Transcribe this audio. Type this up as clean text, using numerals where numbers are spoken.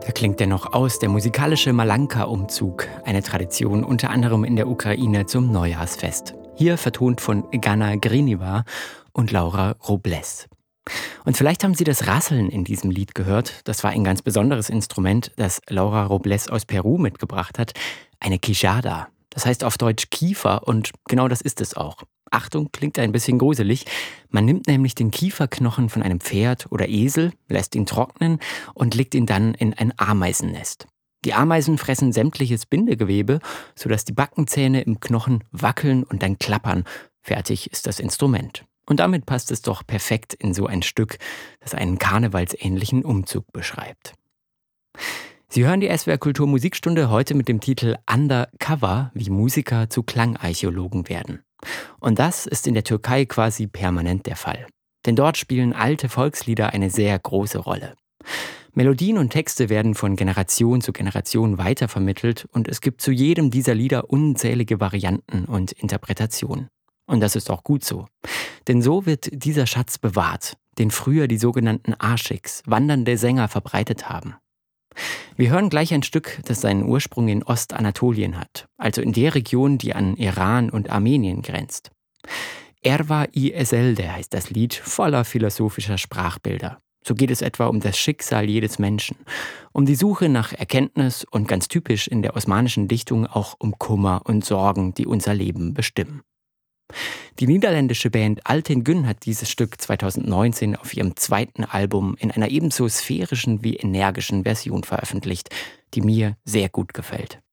Da klingt er noch aus, der musikalische Malanka-Umzug, eine Tradition unter anderem in der Ukraine zum Neujahrsfest. Hier vertont von Gana Griniva und Laura Robles. Und vielleicht haben Sie das Rasseln in diesem Lied gehört. Das war ein ganz besonderes Instrument, das Laura Robles aus Peru mitgebracht hat. Eine Quijada. Das heißt auf Deutsch Kiefer und genau das ist es auch. Achtung, klingt ein bisschen gruselig. Man nimmt nämlich den Kieferknochen von einem Pferd oder Esel, lässt ihn trocknen und legt ihn dann in ein Ameisennest. Die Ameisen fressen sämtliches Bindegewebe, sodass die Backenzähne im Knochen wackeln und dann klappern. Fertig ist das Instrument. Und damit passt es doch perfekt in so ein Stück, das einen karnevalsähnlichen Umzug beschreibt. Sie hören die SWR Kultur Musikstunde heute mit dem Titel Undercover, wie Musiker zu Klangarchäologen werden. Und das ist in der Türkei quasi permanent der Fall. Denn dort spielen alte Volkslieder eine sehr große Rolle. Melodien und Texte werden von Generation zu Generation weitervermittelt und es gibt zu jedem dieser Lieder unzählige Varianten und Interpretationen. Und das ist auch gut so. Denn so wird dieser Schatz bewahrt, den früher die sogenannten Aşıks, wandernde Sänger, verbreitet haben. Wir hören gleich ein Stück, das seinen Ursprung in Ostanatolien hat, also in der Region, die an Iran und Armenien grenzt. Erva-i Ezelde heißt das Lied, voller philosophischer Sprachbilder. So geht es etwa um das Schicksal jedes Menschen, um die Suche nach Erkenntnis und ganz typisch in der osmanischen Dichtung auch um Kummer und Sorgen, die unser Leben bestimmen. Die niederländische Band Altyn-Gün hat dieses Stück 2019 auf ihrem zweiten Album in einer ebenso sphärischen wie energischen Version veröffentlicht, die mir sehr gut gefällt.